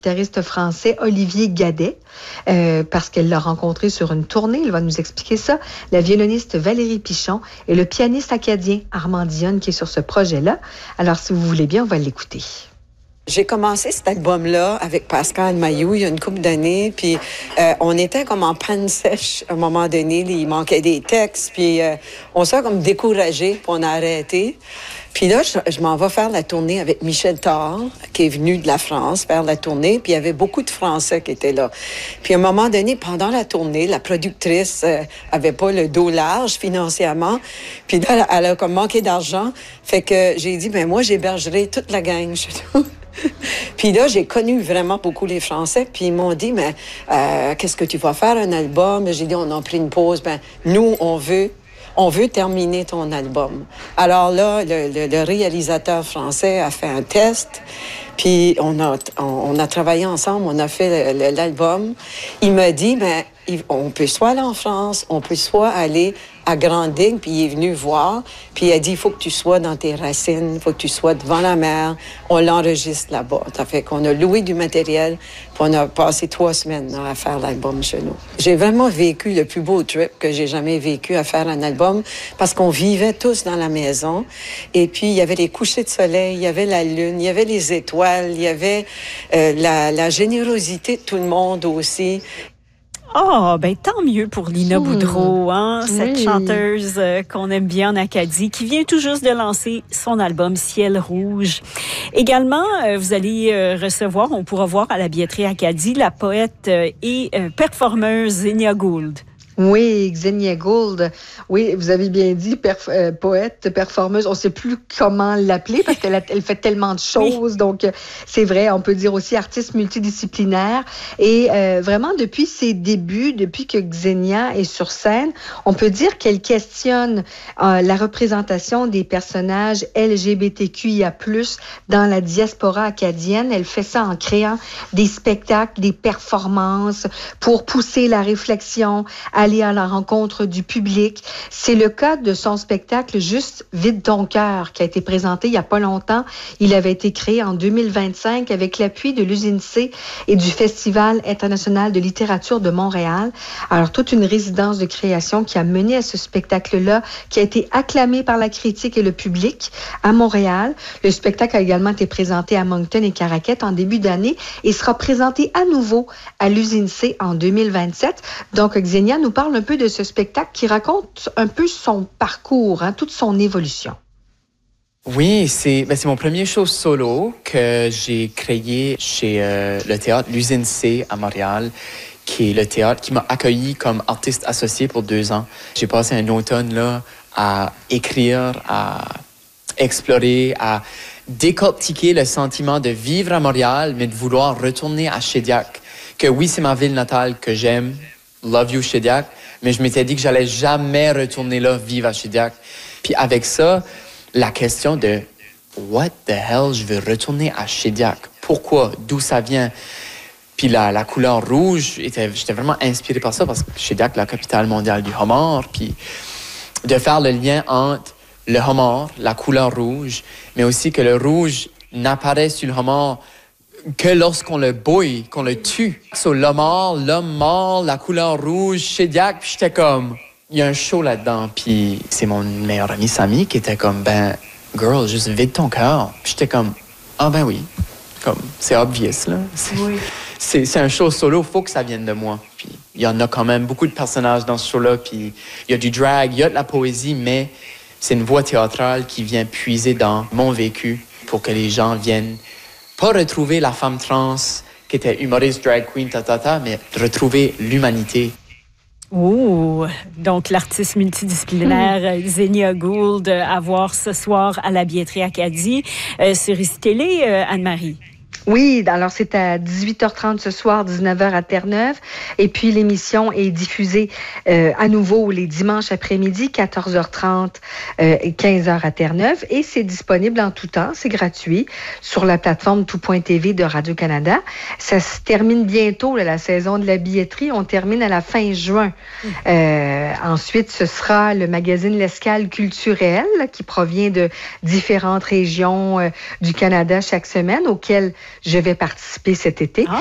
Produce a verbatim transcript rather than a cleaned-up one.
guitariste français Olivier Gadet, euh, parce qu'elle l'a rencontré sur une tournée. Il va nous expliquer ça. La violoniste Valérie Pichon et le pianiste acadien Armand Dionne qui est sur ce projet-là. Alors, si vous voulez bien, on va l'écouter. J'ai commencé cet album-là avec Pascal Mailloux il y a une couple d'années, puis euh, on était comme en panne sèche à un moment donné. Il manquait des textes, puis euh, on s'est comme découragé, puis on a arrêté. Puis là, je, je m'en vais faire la tournée avec Michel Thor, qui est venu de la France faire la tournée, puis il y avait beaucoup de Français qui étaient là. Puis à un moment donné, pendant la tournée, la productrice euh, avait pas le dos large financièrement, puis là, elle a, elle a comme manqué d'argent, fait que j'ai dit, ben moi, j'hébergerai toute la gang chez nous. Puis là, j'ai connu vraiment beaucoup les Français, puis ils m'ont dit, mais euh, qu'est-ce que tu vas faire, un album? J'ai dit, on a pris une pause. Ben nous, on veut, on veut terminer ton album. Alors là, le, le, le réalisateur français a fait un test, puis on a, on, on a travaillé ensemble, on a fait le, le, l'album. Il m'a dit, ben on peut soit aller en France, on peut soit aller à Grande-Digue, puis il est venu voir, puis il a dit, il faut que tu sois dans tes racines, il faut que tu sois devant la mer, on l'enregistre là-bas. Ça fait qu'on a loué du matériel, puis on a passé trois semaines à faire l'album chez nous. J'ai vraiment vécu le plus beau trip que j'ai jamais vécu à faire un album, parce qu'on vivait tous dans la maison, et puis il y avait les couchers de soleil, il y avait la lune, il y avait les étoiles, il y avait euh, la, la générosité de tout le monde aussi. Ah, oh, ben tant mieux pour Lina mmh. Boudreau, hein, cette oui. chanteuse euh, qu'on aime bien en Acadie, qui vient tout juste de lancer son album Ciel rouge. Également, euh, vous allez euh, recevoir, on pourra voir à la billetterie Acadie, la poète euh, et euh, performeuse Xenia Gould. Oui, Xenia Gould. Oui, vous avez bien dit, perf- euh, poète, performeuse. On ne sait plus comment l'appeler parce qu'elle a, elle fait tellement de choses. Oui. Donc, euh, c'est vrai, on peut dire aussi artiste multidisciplinaire. Et euh, vraiment, depuis ses débuts, depuis que Xenia est sur scène, on peut dire qu'elle questionne euh, la représentation des personnages L G B T Q I A plus, dans la diaspora acadienne. Elle fait ça en créant des spectacles, des performances pour pousser la réflexion, aller à la rencontre du public. C'est le cas de son spectacle Juste vide ton cœur qui a été présenté il y a pas longtemps. Il avait été créé en deux mille vingt-cinq avec l'appui de l'Usine C et du Festival international de littérature de Montréal. Alors, toute une résidence de création qui a mené à ce spectacle-là, qui a été acclamé par la critique et le public à Montréal. Le spectacle a également été présenté à Moncton et Caraquette en début d'année et sera présenté à nouveau à l'Usine C en deux mille vingt-sept. Donc, Xenia nous parle un peu de ce spectacle qui raconte un peu son parcours, hein, toute son évolution. Oui, c'est, ben c'est mon premier show solo que j'ai créé chez euh, le théâtre L'Usine C à Montréal, qui est le théâtre qui m'a accueilli comme artiste associé pour deux ans. J'ai passé un automne là à écrire, à explorer, à décortiquer le sentiment de vivre à Montréal, mais de vouloir retourner à Shediac. Que oui, c'est ma ville natale que j'aime, love you Shediac, mais je m'étais dit que j'allais jamais retourner là, vivre à Shediac. Puis avec ça, la question de what the hell, je veux retourner à Shediac. Pourquoi? D'où ça vient? Puis la, la couleur rouge, était, j'étais vraiment inspiré par ça parce que Shediac, la capitale mondiale du homard, puis de faire le lien entre le homard, la couleur rouge, mais aussi que le rouge n'apparaît sur le homard que lorsqu'on le bouille, qu'on le tue. Sur le mort, l'homme mort, la couleur rouge, Shediac, puis j'étais comme, il y a un show là-dedans, puis c'est mon meilleur ami Samy qui était comme, ben, girl, juste vide ton cœur. Puis j'étais comme, ah ben oui, comme, c'est obvious, là. C'est, oui. c'est, c'est un show solo, faut que ça vienne de moi. Puis il y en a quand même beaucoup de personnages dans ce show-là, puis il y a du drag, il y a de la poésie, mais c'est une voix théâtrale qui vient puiser dans mon vécu pour que les gens viennent pas retrouver la femme trans qui était humoriste, drag queen, ta, ta, ta, mais retrouver l'humanité. Oh, donc l'artiste multidisciplinaire mmh. Xenia Gould à voir ce soir à la billetterie Acadie euh, sur I C Télé, euh, Anne-Marie. Oui, alors c'est à dix-huit heures trente ce soir, dix-neuf heures à Terre-Neuve. Et puis l'émission est diffusée euh, à nouveau les dimanches après-midi, quatorze heures trente euh, et quinze heures à Terre-Neuve. Et c'est disponible en tout temps, c'est gratuit, sur la plateforme tout point t v de Radio-Canada. Ça se termine bientôt, là, la saison de la billetterie. On termine à la fin juin. Mmh. Euh, ensuite, ce sera le magazine L'Escale culturelle, qui provient de différentes régions euh, du Canada chaque semaine, auquel je vais participer cet été. Ah.